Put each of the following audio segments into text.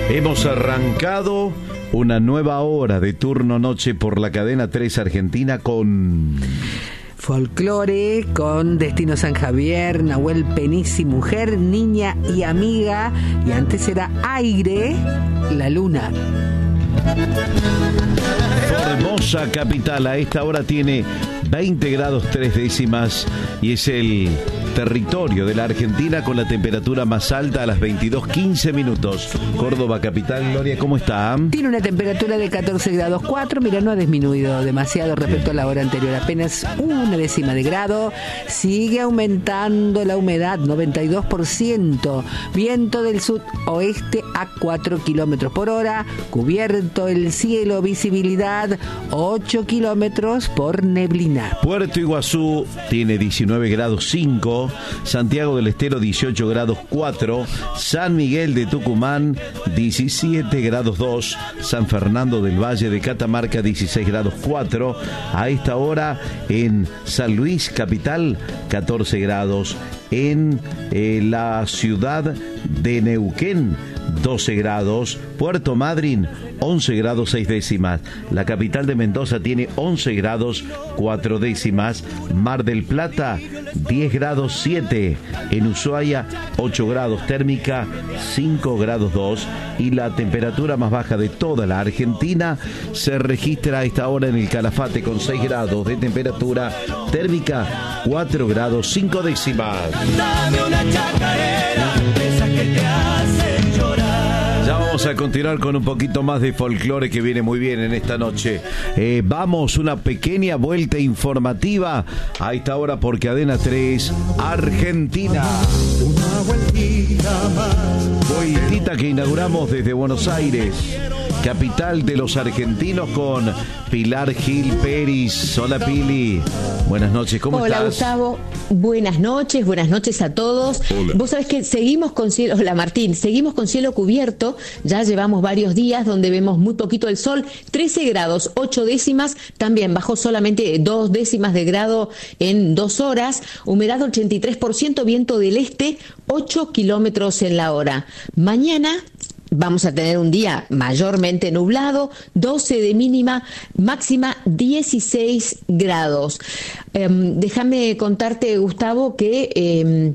Hemos arrancado una nueva hora de turno noche por la cadena 3 Argentina con folclore, con Destino San Javier, Nahuel Penisi, Mujer, Niña y Amiga, y antes era Aire, La Luna. Formosa capital, a esta hora tiene 20 grados 3 décimas y es el territorio de la Argentina con la temperatura más alta a las 22:15 minutos. Córdoba capital, Gloria, ¿cómo está? Tiene una temperatura de 14 grados 4, mira, no ha disminuido demasiado respecto a la hora anterior, apenas una décima de grado. Sigue aumentando la humedad, 92%, viento del sudoeste a 4 kilómetros por hora, cubierto el cielo, visibilidad 8 kilómetros por neblina. Puerto Iguazú tiene 19 grados 5, Santiago del Estero 18 grados 4, San Miguel de Tucumán 17 grados 2, San Fernando del Valle de Catamarca 16 grados 4, a esta hora en San Luis capital 14 grados, en la ciudad de Neuquén 12 grados, Puerto Madryn 11 grados 6 décimas, la capital de Mendoza tiene 11 grados 4 décimas, Mar del Plata 10 grados 7, en Ushuaia 8 grados, térmica 5 grados 2, y la temperatura más baja de toda la Argentina se registra a esta hora en el Calafate con 6 grados de temperatura, térmica 4 grados 5 décimas. Dame una chacarera, esa que te hace llorar. Ya vamos a continuar con un poquito más de folclore que viene muy bien en esta noche. Vamos, una pequeña vuelta informativa a esta hora por Cadena 3 Argentina. Una vueltita más. Vueltita que inauguramos desde Buenos Aires, capital de los argentinos, con Pilar Gil Peris. Hola, Pili. Buenas noches, ¿cómo estás? Hola, Gustavo. Buenas noches a todos. Hola. Vos sabés que seguimos con cielo, hola Martín, seguimos con cielo cubierto, ya llevamos varios días donde vemos muy poquito el sol, 13 grados 8 décimas, también bajó solamente 2 décimas de grado en 2 horas, humedad 83%, viento del este 8 kilómetros en la hora. Mañana vamos a tener un día mayormente nublado, 12 de mínima, máxima 16 grados. Déjame contarte, Gustavo, que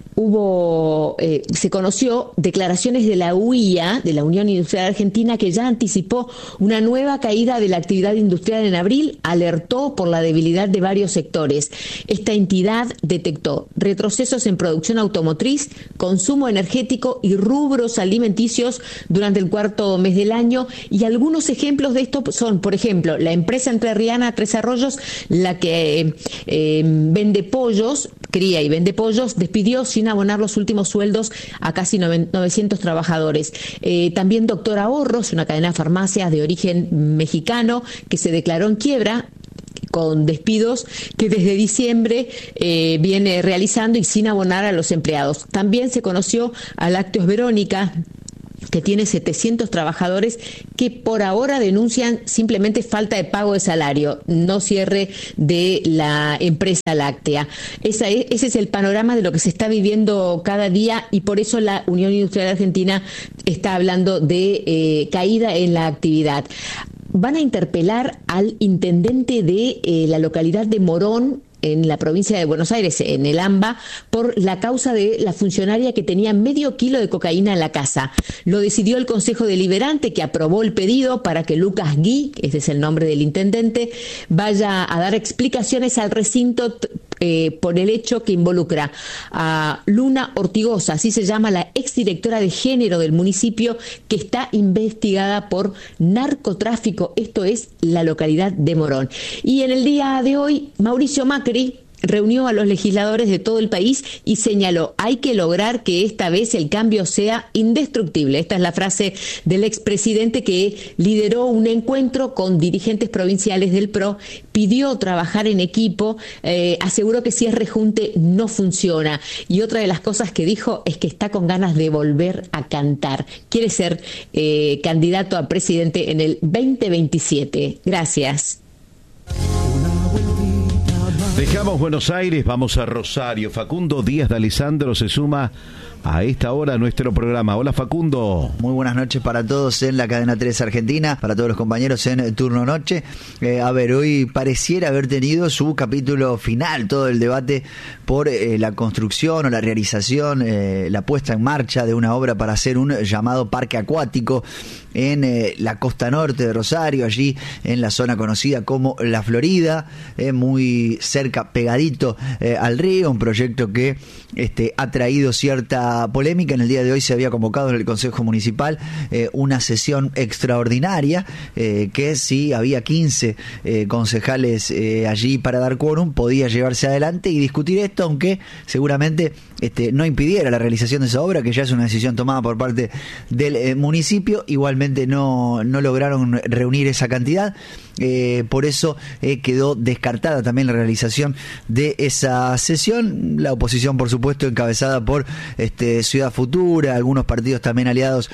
se conoció declaraciones de la UIA, de la Unión Industrial Argentina, que ya anticipó una nueva caída de la actividad industrial en abril, alertó por la debilidad de varios sectores. Esta entidad detectó retrocesos en producción automotriz, consumo energético y rubros alimenticios durante el cuarto mes del año, y algunos ejemplos de esto son, por ejemplo, la empresa entrerriana Tres Arroyos, la que vende pollos, cría y vende pollos, despidió sin abonar los últimos sueldos a casi 900 trabajadores. También Doctor Ahorros, una cadena de farmacias de origen mexicano que se declaró en quiebra, con despidos que desde diciembre viene realizando y sin abonar a los empleados. También se conoció a Lácteos Verónica, que tiene 700 trabajadores que por ahora denuncian simplemente falta de pago de salario, no cierre de la empresa láctea. Ese es el panorama de lo que se está viviendo cada día, y por eso la Unión Industrial Argentina está hablando de caída en la actividad. Van a interpelar al intendente de la localidad de Morón, en la provincia de Buenos Aires, en el AMBA, por la causa de la funcionaria que tenía medio kilo de cocaína en la casa. Lo decidió el Consejo Deliberante, que aprobó el pedido para que Lucas Gui, ese es el nombre del intendente, vaya a dar explicaciones al recinto por el hecho que involucra a Luna Ortigosa, así se llama la exdirectora de género del municipio, que está investigada por narcotráfico. Esto es la localidad de Morón. Y en el día de hoy, Mauricio Macri reunió a los legisladores de todo el país y señaló: hay que lograr que esta vez el cambio sea indestructible. Esta es la frase del expresidente, que lideró un encuentro con dirigentes provinciales del PRO, pidió trabajar en equipo, aseguró que si es rejunte no funciona, y otra de las cosas que dijo es que está con ganas de volver a cantar. Quiere ser candidato a presidente en el 2027. Gracias. Dejamos Buenos Aires, vamos a Rosario. Facundo Díaz de Alessandro se suma a esta hora nuestro programa. Hola Facundo. Muy buenas noches para todos en la cadena 3 Argentina, para todos los compañeros en Turno Noche. Hoy pareciera haber tenido su capítulo final, todo el debate por la construcción o la realización, la puesta en marcha de una obra para hacer un llamado parque acuático en la costa norte de Rosario, allí en la zona conocida como La Florida, muy cerca, pegadito al río, un proyecto que ha traído cierta polémica. En el día de hoy se había convocado en el Consejo Municipal una sesión extraordinaria, que si había 15 concejales allí para dar quórum, podía llevarse adelante y discutir esto, aunque seguramente no impidiera la realización de esa obra, que ya es una decisión tomada por parte del municipio. Igualmente no lograron reunir esa cantidad, por eso quedó descartada también la realización de esa sesión. La oposición, por supuesto, encabezada por Ciudad Futura, algunos partidos también aliados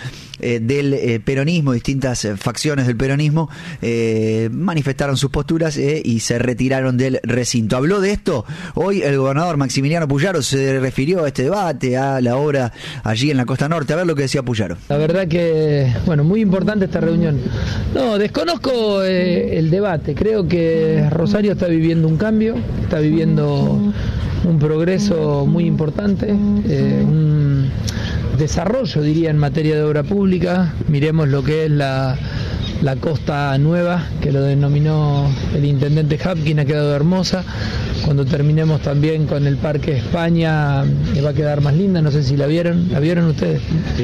del peronismo, distintas facciones del peronismo, manifestaron sus posturas y se retiraron del recinto. Habló de esto hoy el gobernador Maximiliano Puyaro, se refirió a este debate, a la obra allí en la costa norte. A ver lo que decía Puyaro. La verdad que, muy importante esta reunión. No, desconozco el debate. Creo que Rosario está viviendo un cambio, está viviendo un progreso muy importante, un desarrollo, diría, en materia de obra pública. Miremos lo que es la Costa Nueva, que lo denominó el intendente Hapkin, ha quedado hermosa. Cuando terminemos también con el Parque España, va a quedar más linda. No sé si la vieron ustedes. Sí.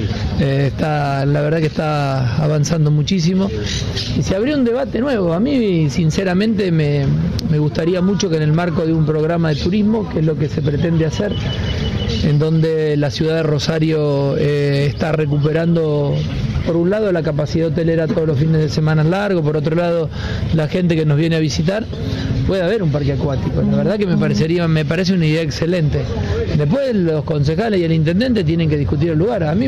La verdad que está avanzando muchísimo y se abrió un debate nuevo. A mí, sinceramente, me gustaría mucho que en el marco de un programa de turismo, que es lo que se pretende hacer, en donde la ciudad de Rosario está recuperando, por un lado, la capacidad hotelera todos los fines de semana largos, por otro lado, la gente que nos viene a visitar, puede haber un parque acuático. La verdad que me parece una idea excelente. Después los concejales y el intendente tienen que discutir el lugar. A mí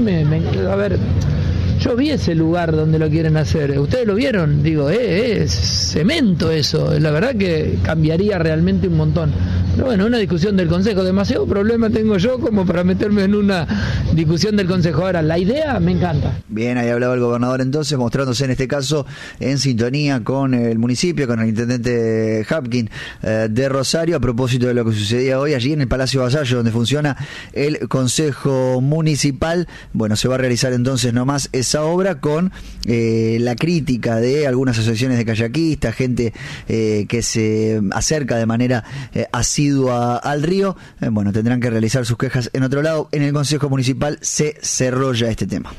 yo vi ese lugar donde lo quieren hacer. ¿Ustedes lo vieron? Digo, es cemento eso. La verdad que cambiaría realmente un montón. Pero una discusión del Consejo. Demasiado problema tengo yo como para meterme en una discusión del Consejo. Ahora, la idea me encanta. Bien, ahí hablaba el gobernador entonces, mostrándose en este caso en sintonía con el municipio, con el intendente Hapkin de Rosario, a propósito de lo que sucedía hoy allí en el Palacio Vasallo, donde funciona el Consejo Municipal. Se va a realizar entonces nomás esa obra con la crítica de algunas asociaciones de kayakistas, gente que se acerca de manera asidua al río. Tendrán que realizar sus quejas en otro lado. En el Consejo Municipal se cerró ya este tema.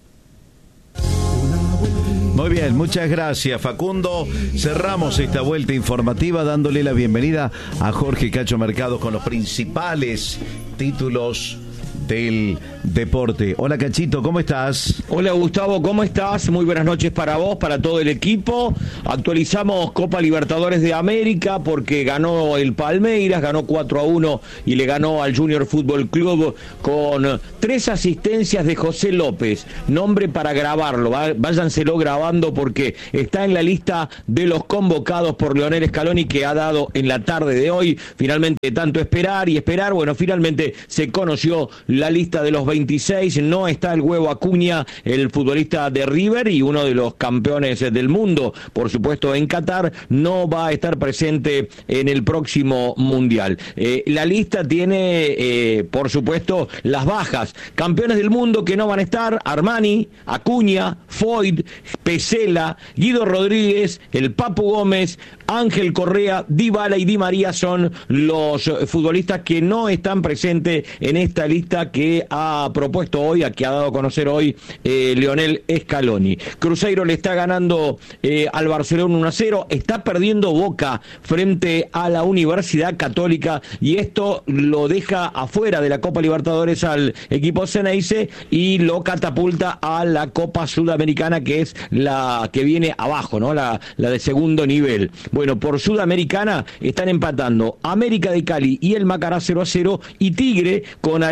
Muy bien, muchas gracias Facundo. Cerramos esta vuelta informativa dándole la bienvenida a Jorge Cacho Mercado con los principales títulos del deporte. Hola Cachito, ¿cómo estás? Hola Gustavo, ¿cómo estás? Muy buenas noches para vos, para todo el equipo. Actualizamos Copa Libertadores de América porque ganó el Palmeiras, ganó 4-1 y le ganó al Junior Fútbol Club con 3 asistencias de José López. Nombre para grabarlo, váyanselo grabando porque está en la lista de los convocados por Leonel Scaloni, que ha dado en la tarde de hoy. Finalmente, tanto esperar, finalmente se conoció la lista de los 26, no está el Huevo Acuña, el futbolista de River y uno de los campeones del mundo, por supuesto en Qatar, no va a estar presente en el próximo Mundial. La lista tiene, por supuesto, las bajas. Campeones del mundo que no van a estar: Armani, Acuña, Foyt, Pesela, Guido Rodríguez, el Papu Gómez, Ángel Correa, Dybala y Di María son los futbolistas que no están presentes en esta lista que ha propuesto hoy, que ha dado a conocer hoy Leonel Scaloni. Cruzeiro le está ganando al Barcelona 1-0, está perdiendo Boca frente a la Universidad Católica y esto lo deja afuera de la Copa Libertadores al equipo Ceneice y lo catapulta a la Copa Sudamericana, que es la que viene abajo, ¿no? La de segundo nivel. Por Sudamericana están empatando América de Cali y el Macará 0-0 y Tigre con Alianza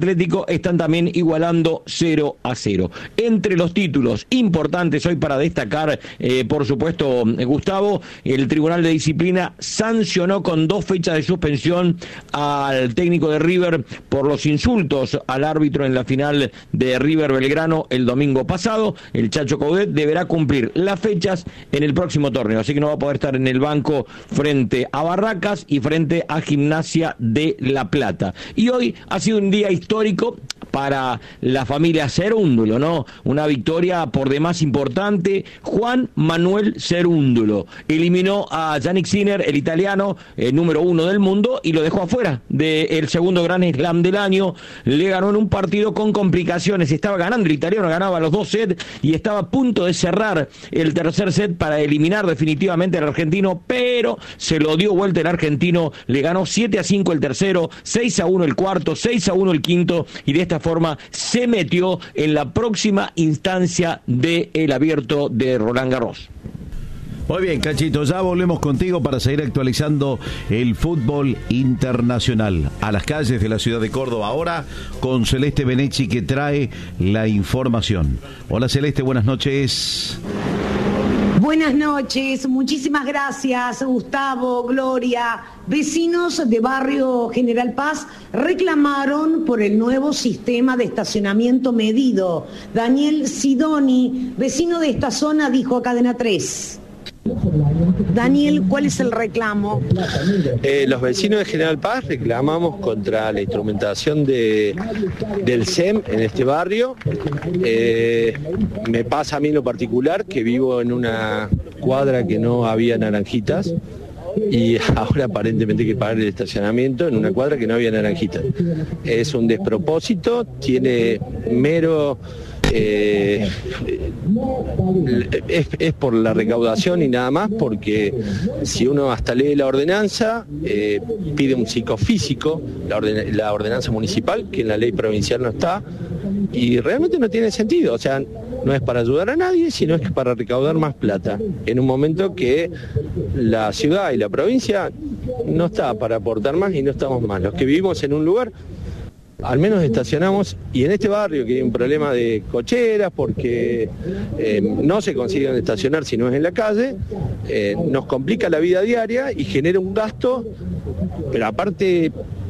Atlético están también igualando 0-0. Entre los títulos importantes hoy para destacar, por supuesto, Gustavo, el Tribunal de Disciplina sancionó con 2 fechas de suspensión al técnico de River por los insultos al árbitro en la final de River Belgrano el domingo pasado. El Chacho Coudet deberá cumplir las fechas en el próximo torneo, así que no va a poder estar en el banco frente a Barracas y frente a Gimnasia de La Plata. Y hoy ha sido un día histórico para la familia Cerúndulo, ¿no? Una victoria por demás importante. Juan Manuel Cerúndulo eliminó a Yannick Sinner, el italiano, el número 1 del mundo, y lo dejó afuera del segundo Gran Slam del año. Le ganó en un partido con complicaciones. Estaba ganando el italiano, ganaba los 2 sets y estaba a punto de cerrar el tercer set para eliminar definitivamente al argentino, pero se lo dio vuelta el argentino. Le ganó 7-5 el tercero, 6-1 el cuarto, 6-1 el quinto, y de esta forma se metió en la próxima instancia del Abierto de Roland Garros. Muy bien, Cachito, ya volvemos contigo para seguir actualizando el fútbol internacional. A las calles de la ciudad de Córdoba ahora con Celeste Benecci, que trae la información. Hola Celeste, buenas noches. Buenas noches, muchísimas gracias Gustavo, Gloria. Vecinos de barrio General Paz reclamaron por el nuevo sistema de estacionamiento medido. Daniel Sidoni, vecino de esta zona, dijo a Cadena 3. Daniel, ¿cuál es el reclamo? Los vecinos de General Paz reclamamos contra la instrumentación del SEM en este barrio. Me pasa a mí en lo particular que vivo en una cuadra que no había naranjitas y ahora aparentemente hay que pagar el estacionamiento en una cuadra que no había naranjitas. Es un despropósito, tiene mero... es por la recaudación y nada más, porque si uno hasta lee la ordenanza, pide un psicofísico, la ordenanza municipal, que en la ley provincial no está, y realmente no tiene sentido. O sea, no es para ayudar a nadie, sino es para recaudar más plata, en un momento que la ciudad y la provincia no está para aportar más y no estamos más. Los que vivimos en un lugar, al menos estacionamos, y en este barrio que hay un problema de cocheras porque no se consigue donde estacionar si no es en la calle, nos complica la vida diaria y genera un gasto, pero aparte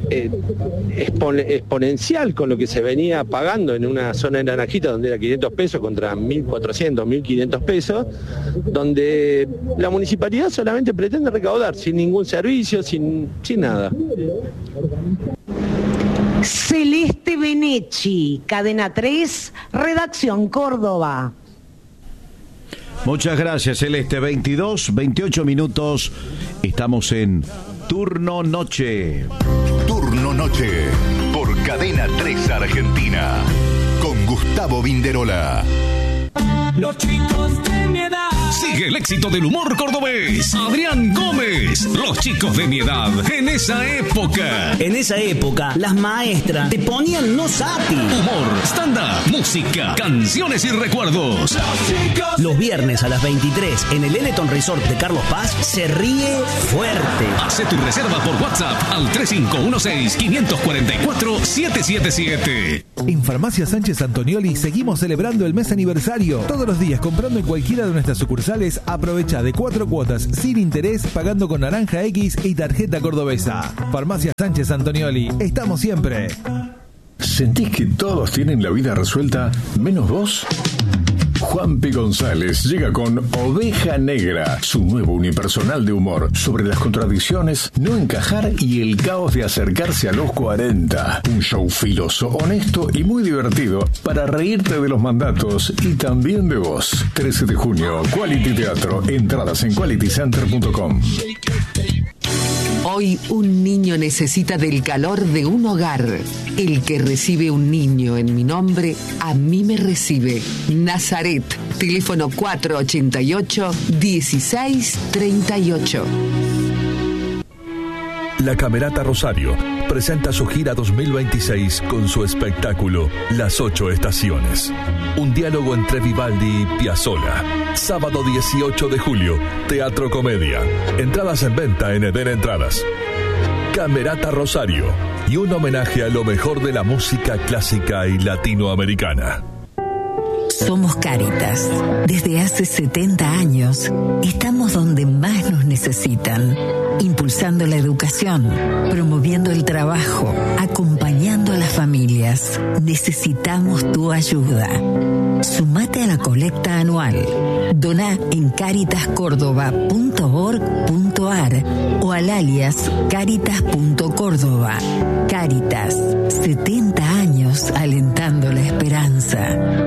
exponencial con lo que se venía pagando en una zona de Naranjita donde era 500 pesos contra 1.400, 1.500 pesos, donde la municipalidad solamente pretende recaudar sin ningún servicio, sin nada. Celeste Benecci, Cadena 3, Redacción Córdoba. Muchas gracias, Celeste. 28 minutos. Estamos en Turno Noche. Turno Noche, por Cadena 3 Argentina, con Gustavo Vinderola. Los chicos de mi edad. Sigue el éxito del humor cordobés. Adrián Gómez. Los chicos de mi edad. En esa época. En esa época, las maestras te ponían no sapi. Humor, stand-up, música, canciones y recuerdos. Los viernes a las 23 en el Eleton Resort de Carlos Paz se ríe fuerte. Hace tu reserva por WhatsApp al 3516-544-777. En Farmacia Sánchez Antonioli seguimos celebrando el mes aniversario. Todos los días comprando en cualquiera de nuestras sucursales, aprovecha de 4 cuotas sin interés pagando con Naranja X y tarjeta cordobesa. Farmacia Sánchez Antonioli, estamos siempre. ¿Sentís que todos tienen la vida resuelta menos vos? Juanpi González llega con Oveja Negra, su nuevo unipersonal de humor sobre las contradicciones, no encajar y el caos de acercarse a los 40. Un show filoso, honesto y muy divertido para reírte de los mandatos y también de vos. 13 de junio, Quality Teatro. Entradas en qualitycenter.com. Hoy un niño necesita del calor de un hogar. El que recibe un niño en mi nombre, a mí me recibe. Nazaret, teléfono 488-1638. La Camerata Rosario presenta su gira 2026 con su espectáculo Las 8 Estaciones. Un diálogo entre Vivaldi y Piazzolla. Sábado 18 de julio, Teatro Comedia. Entradas en venta en Eden Entradas. Camerata Rosario, y un homenaje a lo mejor de la música clásica y latinoamericana. Somos Cáritas. Desde hace 70 años estamos donde más nos necesitan, impulsando la educación, promoviendo el trabajo, acompañando a las familias. Necesitamos tu ayuda. Sumate a la colecta anual. Doná en caritascórdoba.org.ar o al alias caritas.córdoba. Cáritas, 70 años alentando la esperanza.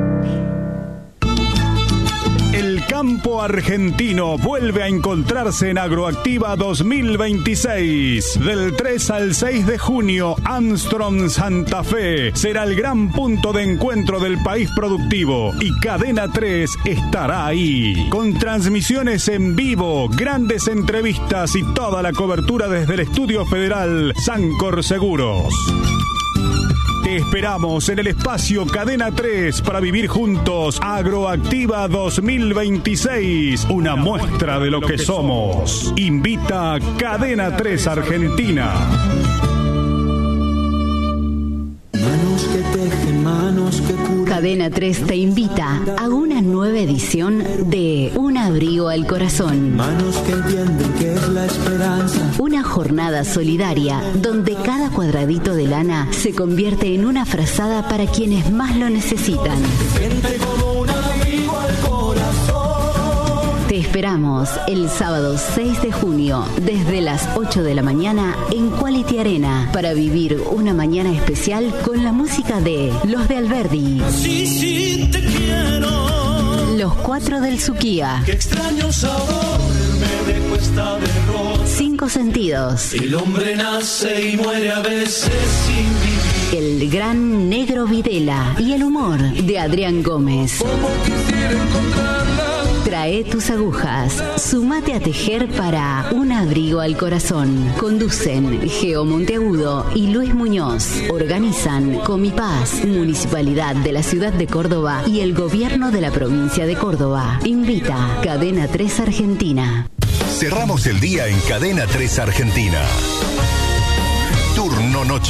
El campo argentino vuelve a encontrarse en Agroactiva 2026. Del 3 al 6 de junio, Armstrong Santa Fe será el gran punto de encuentro del país productivo y Cadena 3 estará ahí. Con transmisiones en vivo, grandes entrevistas y toda la cobertura desde el Estudio Federal Sancor Seguros. Te esperamos en el espacio Cadena 3 para vivir juntos Agroactiva 2026, una muestra de lo que somos. Invita Cadena 3 Argentina. Cadena 3 te invita a una nueva edición de Un abrigo al corazón. Manos que entienden que es la esperanza. Una jornada solidaria donde cada cuadradito de lana se convierte en una frazada para quienes más lo necesitan. Siente como un abrigo al corazón. Te esperamos el sábado 6 de junio desde las 8 de la mañana en Quality Arena para vivir una mañana especial con la música de Los de Alberdi. Sí, sí, te quiero. Los 4 del Suquía. Qué extraño sabor me dejó esta derrota. 5 sentidos. El hombre nace y muere a veces sin vivir. El gran Negro Videla y el humor de Adrián Gómez. Como quisiera encontrarla. Trae tus agujas. Sumate a tejer para Un abrigo al corazón. Conducen Geo Monteagudo y Luis Muñoz. Organizan Comipaz, Municipalidad de la Ciudad de Córdoba y el Gobierno de la Provincia de Córdoba. Invita Cadena 3 Argentina. Cerramos el día en Cadena 3 Argentina. Turno Noche.